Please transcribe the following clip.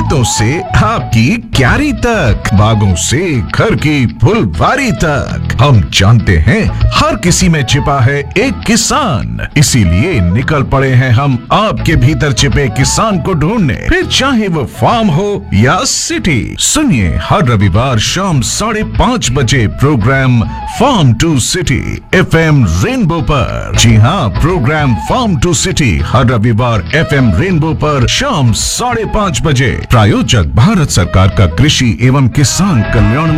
खेतों से आपकी क्यारी तक, बागों से घर की फुलवारी तक, हम जानते हैं हर किसी में छिपा है एक किसान। इसीलिए निकल पड़े हैं हम आपके भीतर छिपे किसान को ढूंढने। फिर चाहे वो फार्म हो या सिटी, सुनिए हर रविवार शाम 5:30 बजे programme farm to city FM rainbow पर। जी हाँ, प्रोग्राम फार्म टू सिटी हर रविवार FM रेनबो पर शाम 5:30 बजे। प्रायोजक भारत सरकार का कृषि एवं किसान कल्याण